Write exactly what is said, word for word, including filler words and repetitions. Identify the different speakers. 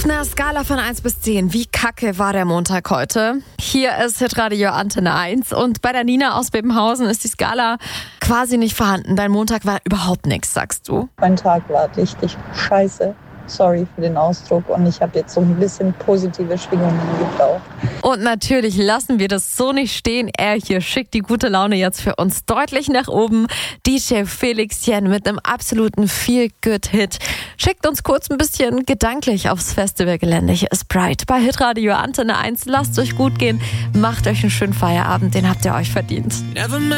Speaker 1: Auf einer Skala von eins bis zehn, wie kacke war der Montag heute? Hier ist Hitradio Antenne eins und bei der Nina aus Bebenhausen ist die Skala quasi nicht vorhanden. Dein Montag war überhaupt nichts, sagst du?
Speaker 2: Mein Tag war richtig scheiße. Sorry für den Ausdruck und ich habe jetzt so ein bisschen positive Schwingungen gebraucht.
Speaker 1: Und natürlich lassen wir das so nicht stehen. Er hier schickt die gute Laune jetzt für uns deutlich nach oben. D J Felix Jen mit einem absoluten Feel-Good-Hit. Schickt uns kurz ein bisschen gedanklich aufs Festivalgelände. Hier ist Bright bei Hitradio Antenne eins. Lasst euch gut gehen, macht euch einen schönen Feierabend, den habt ihr euch verdient.